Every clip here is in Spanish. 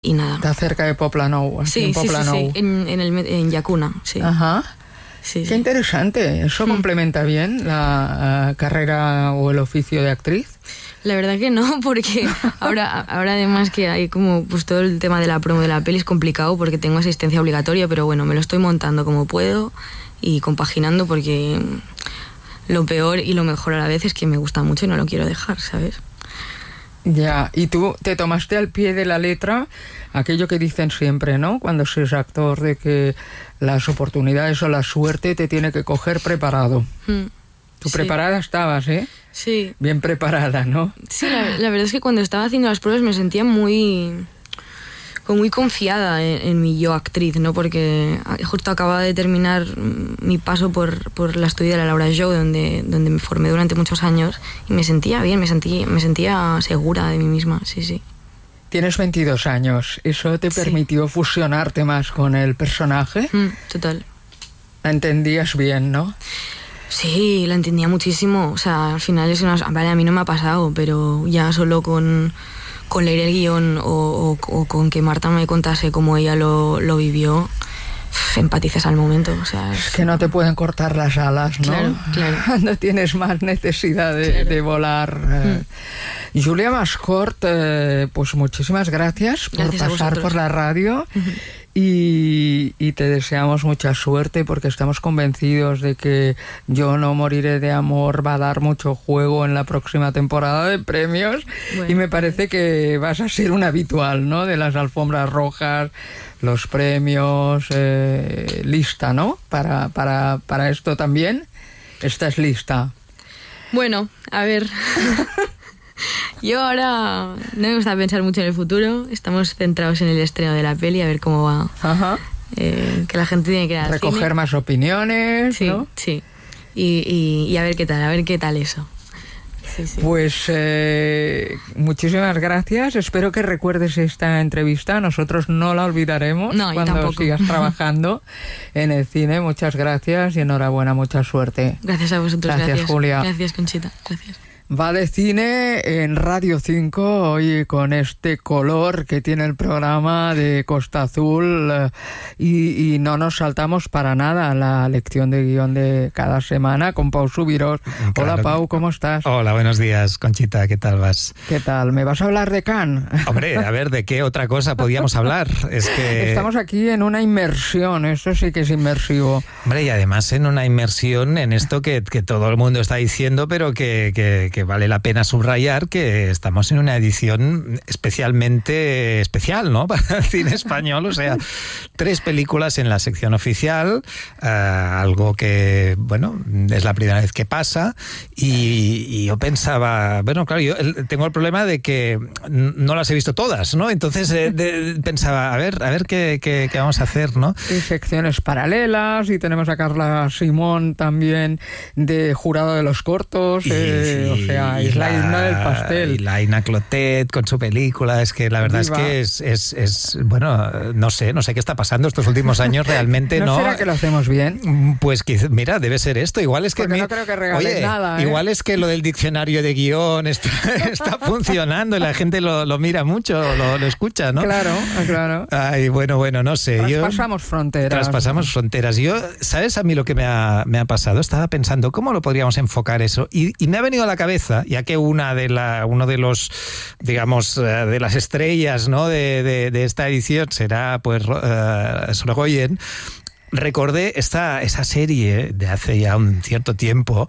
y nada. Está cerca de Poplanou. Sí, en Llacuna, sí. Ajá. Sí, Qué sí. interesante. ¿Eso complementa bien la carrera o el oficio de actriz? La verdad que no, porque ahora además que hay como pues todo el tema de la promo de la peli es complicado porque tengo asistencia obligatoria, pero bueno, me lo estoy montando como puedo y compaginando porque lo peor y lo mejor a la vez es que me gusta mucho y no lo quiero dejar, ¿sabes? Ya, y tú te tomaste al pie de la letra aquello que dicen siempre, ¿no? Cuando se es actor, de que las oportunidades o la suerte te tiene que coger preparado. Tú Sí. preparada estabas, ¿eh? Sí. Bien preparada, ¿no? Sí, la verdad es que cuando estaba haciendo las pruebas me sentía muy confiada en mi yo actriz, ¿no? Porque justo acababa de terminar mi paso por la estudia de la Laura Jou, donde me formé durante muchos años, y me sentía bien, me sentía segura de mí misma, sí, sí. Tienes 22 años. ¿Eso te permitió fusionarte más con el personaje? Total. La entendías bien, ¿no? Sí, la entendía muchísimo. O sea, al final es vale, a mí no me ha pasado, pero ya solo con leer el guión o con que Marta me contase cómo ella lo vivió, empatizas al momento. O sea, es que no te pueden cortar las alas, ¿no? Claro, claro. Cuando tienes más necesidad de volar. Julia Mascort, pues muchísimas gracias por pasar por la radio. Y te deseamos mucha suerte porque estamos convencidos de que Yo no moriré de amor va a dar mucho juego en la próxima temporada de premios. Bueno. Y me parece que vas a ser un habitual, ¿no? De las alfombras rojas, los premios, lista, ¿no? Para esto también. ¿Estás lista? Bueno, a ver... Yo ahora no me gusta pensar mucho en el futuro. Estamos centrados en el estreno de la peli, a ver cómo va. Ajá. Que la gente tiene que ir al recoger cine. Más opiniones, sí, ¿no? Sí. Y a ver qué tal eso. Sí, sí. Pues muchísimas gracias. Espero que recuerdes esta entrevista. Nosotros no la olvidaremos cuando sigas trabajando en el cine. Muchas gracias y enhorabuena, mucha suerte. Gracias a vosotros. Gracias, Julia. Gracias, Conchita. Gracias. Va de cine en Radio 5 hoy con este color que tiene el programa de Costa Azul y no nos saltamos para nada la lección de guión de cada semana con Pau Subirós. Claro. Hola Pau, ¿cómo estás? Hola, buenos días, Conchita, ¿qué tal vas? ¿Qué tal? ¿Me vas a hablar de Cannes? Hombre, a ver, ¿de qué otra cosa podíamos hablar? Es que... Estamos aquí en una inmersión, esto sí que es inmersivo. Hombre, y además en una inmersión en esto que todo el mundo está diciendo, pero que vale la pena subrayar que estamos en una edición especialmente especial, ¿no? Para el cine español, o sea, 3 películas en la sección oficial, algo que, bueno, es la primera vez que pasa, y yo pensaba, bueno, claro, yo tengo el problema de que no las he visto todas, ¿no? Entonces pensaba, a ver qué vamos a hacer, ¿no? Y secciones paralelas, y tenemos a Carla Simón también de jurado de los cortos, o sea, es la himna del pastel. Y la Ina Clotet con su película, es que la verdad Viva. Es que es bueno, no sé qué está pasando estos últimos años realmente. ¿No será que lo hacemos bien? Pues mira, debe ser esto, igual es que... Porque no creo que regalen nada, igual es que lo del diccionario de guión está funcionando y la gente lo mira mucho, lo escucha, ¿no? Claro. Ay, bueno, no sé. Traspasamos fronteras. Yo, ¿sabes a mí lo que me ha pasado? Estaba pensando, ¿cómo lo podríamos enfocar eso? Y me ha venido a la cabeza, ya que uno de los, digamos, de las estrellas, ¿no? de esta edición será, pues, Sorogoyen. Recordé esa serie de hace ya un cierto tiempo,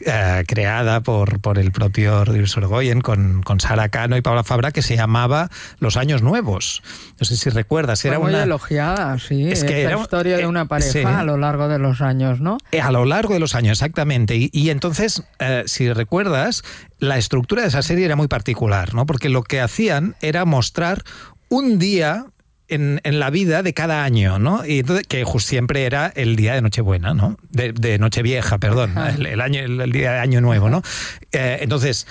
creada por el propio Rodrigo Sorogoyen con Sara Cano y Paula Fabra, que se llamaba Los Años Nuevos. No sé si recuerdas. Era muy elogiada, sí. Es que era historia de una pareja, sí, a lo largo de los años, ¿no? A lo largo de los años, exactamente. Y entonces, si recuerdas, la estructura de esa serie era muy particular, ¿no? Porque lo que hacían era mostrar un día en la vida de cada año, ¿no? Y entonces, que siempre era el día de Nochebuena, ¿no? De Nochevieja, perdón, el día de Año Nuevo, ¿no? Entonces,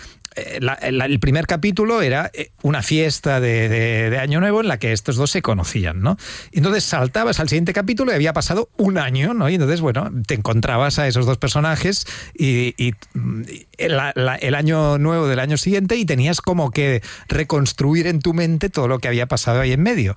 el primer capítulo era una fiesta de Año Nuevo en la que estos dos se conocían, ¿no? Y entonces saltabas al siguiente capítulo y había pasado un año, ¿no? Y entonces, bueno, te encontrabas a esos dos personajes y el año nuevo del año siguiente y tenías como que reconstruir en tu mente todo lo que había pasado ahí en medio.